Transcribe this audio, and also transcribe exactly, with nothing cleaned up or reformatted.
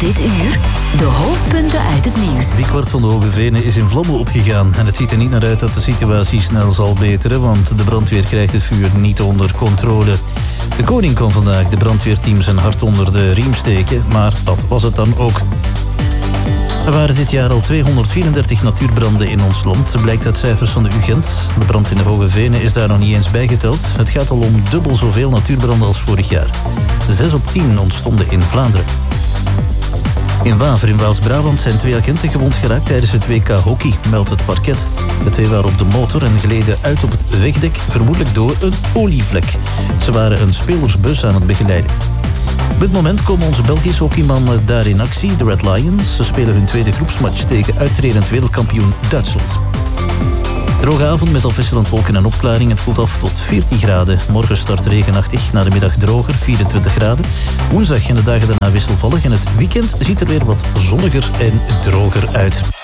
Dit uur de hoofdpunten uit het nieuws. Driekwart van de Hoge Venen is in vlammen opgegaan. En het ziet er niet naar uit dat de situatie snel zal beteren, want de brandweer krijgt het vuur niet onder controle. De koning kon vandaag de brandweerteams een hart onder de riem steken, maar dat was het dan ook. Er waren dit jaar al tweehonderdvierendertig natuurbranden in ons land, blijkt uit cijfers van de U Gent. De brand in de Hoge Venen is daar nog niet eens bijgeteld. Het gaat al om dubbel zoveel natuurbranden als vorig jaar. Zes op tien ontstonden in Vlaanderen. In Waver in Waals-Brabant zijn twee agenten gewond geraakt tijdens het W K hockey, meldt het parket. De twee waren op de motor en gleden uit op het wegdek, vermoedelijk door een olievlek. Ze waren een spelersbus aan het begeleiden. Op dit moment komen onze Belgische hockeymannen daar in actie, de Red Lions. Ze spelen hun tweede groepsmatch tegen uittredend wereldkampioen Duitsland. Droge avond met afwisselend wolken en opklaring. Het koelt af tot veertien graden. Morgen start regenachtig, na de middag droger, vierentwintig graden. Woensdag en de dagen daarna wisselvallig. En het weekend ziet er weer wat zonniger en droger uit.